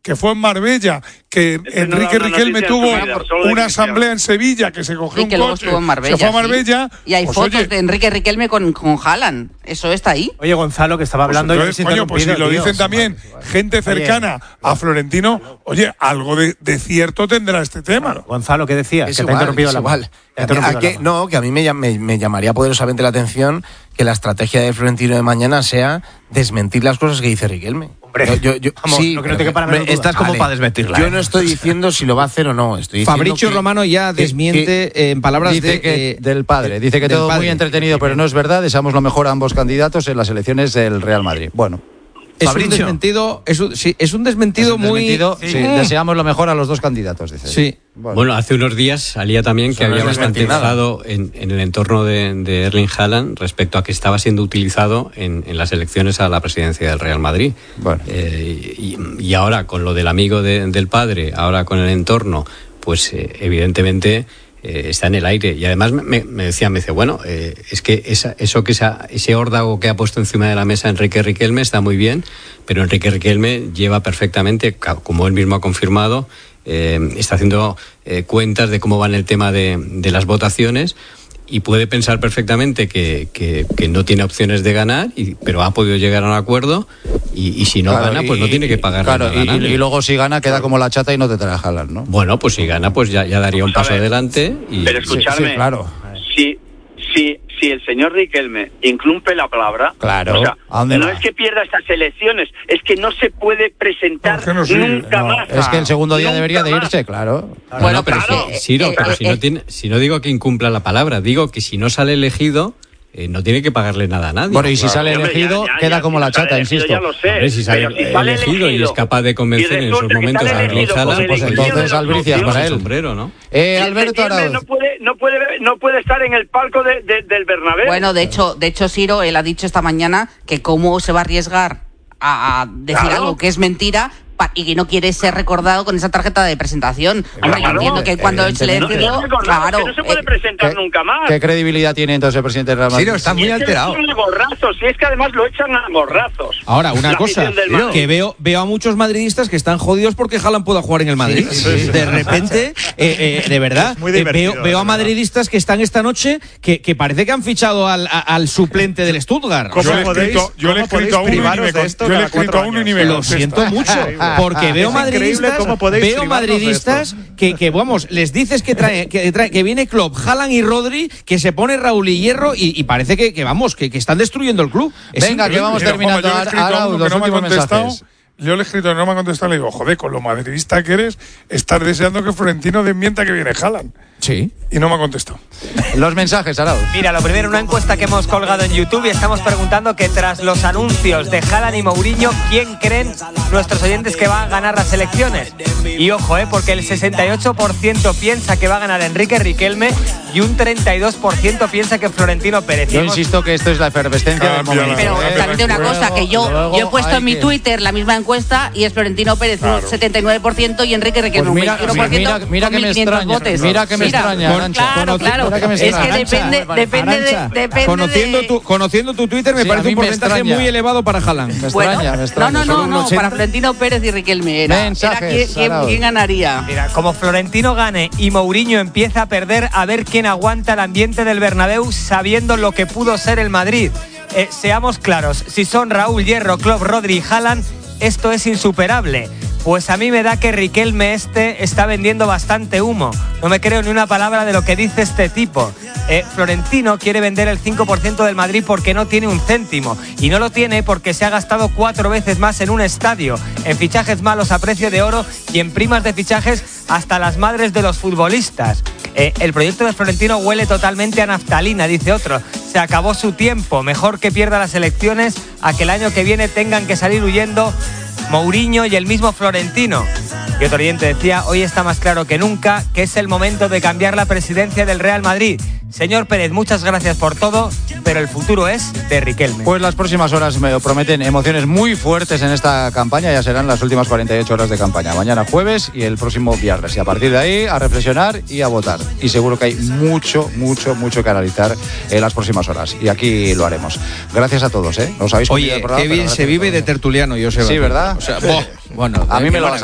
que fue en Marbella, que Enrique Riquelme tuvo una asamblea en Sevilla, que se cogió un coche, se fue a Marbella. Sí. Y hay fotos de Enrique Riquelme con Haaland. Eso está ahí. Oye, Gonzalo, que estaba hablando... Pues si lo dicen también gente cercana a Florentino, oye, algo de cierto tendrá este tema. Gonzalo, ¿qué decías? Es que igual, te ha interrumpido es la igual. mano. Que a mí me llamaría poderosamente la atención que la estrategia de Florentino de mañana sea desmentir las cosas que dice Riquelme. Vamos, sí, no creo que para menos estás como para desmentirla. Yo no estoy diciendo si lo va a hacer o no. Estoy diciendo Fabricio Romano ya desmiente en palabras del padre. Dice que todo muy entretenido, pero no es verdad. Deseamos lo mejor a ambos candidatos en las elecciones del Real Madrid. Bueno. Es un desmentido, es un desmentido muy... Sí, deseamos lo mejor a los dos candidatos, dice. Sí. Bueno, hace unos días salía también que había bastante enfado en el entorno de Erling Haaland respecto a que estaba siendo utilizado en las elecciones a la presidencia del Real Madrid. Bueno. Y ahora, con lo del amigo del padre, ahora con el entorno, pues evidentemente... está en el aire. Y además me dice, bueno, es que ese órdago que ha puesto encima de la mesa Enrique Riquelme está muy bien, pero Enrique Riquelme lleva perfectamente, como él mismo ha confirmado, está haciendo cuentas de cómo va en el tema de las votaciones, y puede pensar perfectamente que no tiene opciones de ganar, pero ha podido llegar a un acuerdo, y si no gana, pues no tiene que pagar nada. Y luego si gana queda como la chata y no te trae Haaland, ¿no? Bueno, pues si gana, pues ya daría un paso adelante. Pero escuchadme, sí, claro. Si el señor Riquelme incumple la palabra, claro. O sea, no es que pierda estas elecciones, es que no se puede presentar nunca más. Es que el segundo día debería de irse, claro. Bueno, pero si no digo que incumpla la palabra, digo que si no sale elegido, no tiene que pagarle nada a nadie. Bueno, y si sale elegido, queda como la chata, insisto. Ya lo sé. Si sale elegido y es capaz de convencer en esos momentos a Erling Haaland, pues entonces albricias para él. Sombrero, ¿no? Alberto Arauz. No puede estar en el palco del Bernabéu. Bueno, de hecho, Ciro, él ha dicho esta mañana que cómo se va a arriesgar a decir algo que es mentira y que no quiere ser recordado con esa tarjeta de presentación. Hombre, yo entiendo que cuando él se le decidió, claro, que no se puede presentar nunca más. ¿Qué credibilidad tiene entonces el presidente del Real Madrid? Sí, está muy alterado. Si es que además lo echan a gorrazos. Ahora, una cosa, que veo a muchos madridistas que están jodidos porque Haaland pueda jugar en el Madrid. De repente, de verdad, veo a madridistas que están esta noche que parece que han fichado al suplente del Stuttgart. Yo le he escrito a uno y ni me lo siento mucho. Porque veo madridistas que vamos, les dices que viene Klopp, Haaland y Rodri, que se pone Raúl y Hierro y parece que están destruyendo el club. Venga, que vamos terminando. Los últimos mensajes. Yo le he escrito, no me ha contestado, le digo, joder, con lo madridista que eres, estás deseando que Florentino desmienta que viene Haaland. Sí. Y no me ha contestado. Los mensajes, Arauz. Mira, lo primero, una encuesta que hemos colgado en YouTube y estamos preguntando que tras los anuncios de Haaland y Mourinho, ¿quién creen nuestros oyentes que va a ganar las elecciones? Y ojo, porque el 68% piensa que va a ganar Enrique Riquelme y un 32% piensa que Florentino Pérez. Yo insisto que esto es la efervescencia del momento. Pero también de una cosa, que yo he puesto en mi Twitter la misma encuesta y es Florentino Pérez un 79% y Enrique Riquelme un 21%. Mira que me extraña. Mira que me extraña, Arantxa. Claro. Es que depende. Conociendo tu Twitter, me parece un porcentaje muy elevado para Haaland. Me extraña. No, para Florentino Pérez y Riquelme era quién ganaría. Mira, como Florentino gane y Mourinho empieza a perder, a ver quién aguanta el ambiente del Bernabéu sabiendo lo que pudo ser el Madrid. Seamos claros, si son Raúl, Hierro, Klopp, Rodri y Haaland, esto es insuperable. Pues a mí me da que Riquelme está vendiendo bastante humo. No me creo ni una palabra de lo que dice este tipo. Florentino quiere vender el 5% del Madrid porque no tiene un céntimo. Y no lo tiene porque se ha gastado 4 veces más en un estadio, en fichajes malos a precio de oro y en primas de fichajes hasta las madres de los futbolistas. El proyecto de Florentino huele totalmente a naftalina, dice otro. Se acabó su tiempo. Mejor que pierda las elecciones a que el año que viene tengan que salir huyendo Mourinho y el mismo Florentino. Y otro oyente decía, hoy está más claro que nunca que es el momento de cambiar la presidencia del Real Madrid. Señor Pérez, muchas gracias por todo, pero el futuro es de Riquelme. Pues las próximas horas me prometen emociones muy fuertes en esta campaña, ya serán las últimas 48 horas de campaña. Mañana jueves y el próximo viernes. Y a partir de ahí, a reflexionar y a votar. Y seguro que hay mucho que analizar en las próximas horas. Y aquí lo haremos. Gracias a todos, ¿eh? Os habéis Oye, qué bien se vive de tertuliano, Joseba. Sí, ¿verdad? O sea, bueno, a mí me lo